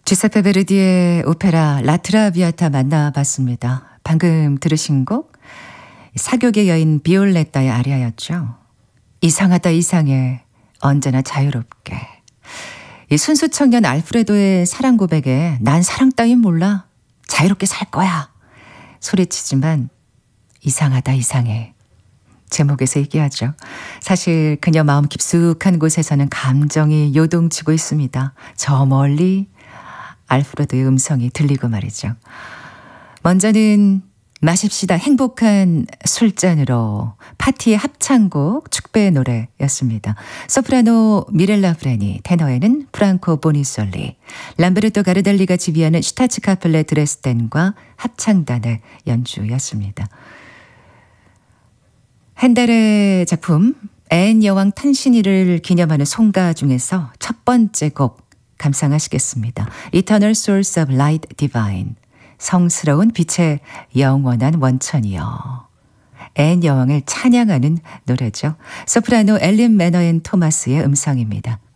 주세페 베르디의 오페라 라트라비아타 만나봤습니다. 방금 들으신 곡 사교계 여인 비올레타의 아리아였죠. 이상하다 이상해 언제나 자유롭게. 이 순수 청년 알프레도의 사랑 고백에 난 사랑 따윈 몰라 자유롭게 살 거야 소리치지만 이상하다 이상해 제목에서 얘기하죠. 사실 그녀 마음 깊숙한 곳에서는 감정이 요동치고 있습니다. 저 멀리 알프레도의 음성이 들리고 말이죠. 먼저는 마십시다 행복한 술잔으로 파티의 합창곡 축배의 노래였습니다. 소프라노 미렐라 프레니, 테너에는 프랑코 보니솔리, 람베르토 가르델리가 지휘하는 슈타츠카펠레 드레스덴과 합창단의 연주였습니다. 핸델의 작품 앤 여왕 탄신일을 기념하는 송가 중에서 첫 번째 곡 감상하시겠습니다. Eternal Source of Light Divine, 성스러운 빛의 영원한 원천이여. 앤 여왕을 찬양하는 노래죠. 소프라노 엘린 매너앤 토마스의 음성입니다.